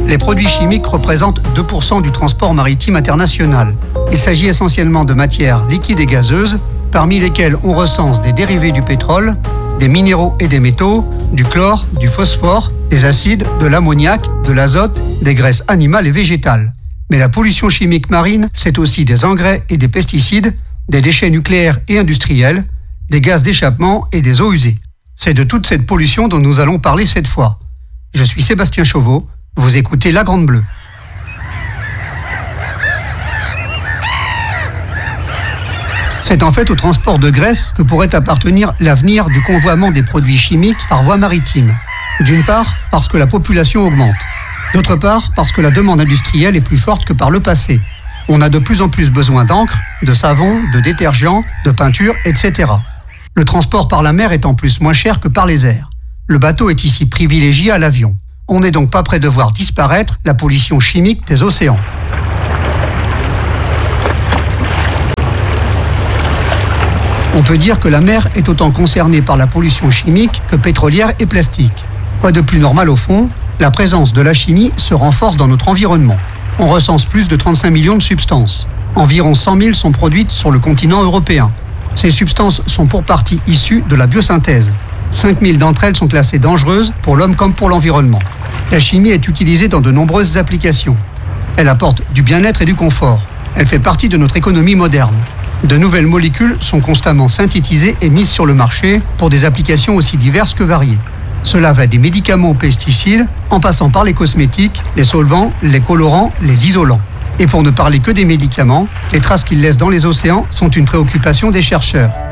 Les produits chimiques représentent 2% du transport maritime international. Il s'agit essentiellement de matières liquides et gazeuses, parmi lesquelles on recense des dérivés du pétrole, des minéraux et des métaux, du chlore, du phosphore, des acides, de l'ammoniac, de l'azote, des graisses animales et végétales. Mais la pollution chimique marine, c'est aussi des engrais et des pesticides, des déchets nucléaires et industriels, des gaz d'échappement et des eaux usées. C'est de toute cette pollution dont nous allons parler cette fois. Je suis Sébastien Chauveau, vous écoutez La Grande Bleue. C'est en fait au transport de graisse que pourrait appartenir l'avenir du convoiement des produits chimiques par voie maritime. D'une part, parce que la population augmente. D'autre part, parce que la demande industrielle est plus forte que par le passé. On a de plus en plus besoin d'encre, de savon, de détergents, de peinture, etc. Le transport par la mer est en plus moins cher que par les airs. Le bateau est ici privilégié à l'avion. On n'est donc pas près de voir disparaître la pollution chimique des océans. On peut dire que la mer est autant concernée par la pollution chimique que pétrolière et plastique. Quoi de plus normal au fond, la présence de la chimie se renforce dans notre environnement. On recense plus de 35 millions de substances. Environ 100 000 sont produites sur le continent européen. Ces substances sont pour partie issues de la biosynthèse. 5 000 d'entre elles sont classées dangereuses pour l'homme comme pour l'environnement. La chimie est utilisée dans de nombreuses applications. Elle apporte du bien-être et du confort. Elle fait partie de notre économie moderne. De nouvelles molécules sont constamment synthétisées et mises sur le marché pour des applications aussi diverses que variées. Cela va des médicaments aux pesticides, en passant par les cosmétiques, les solvants, les colorants, les isolants. Et pour ne parler que des médicaments, les traces qu'ils laissent dans les océans sont une préoccupation des chercheurs.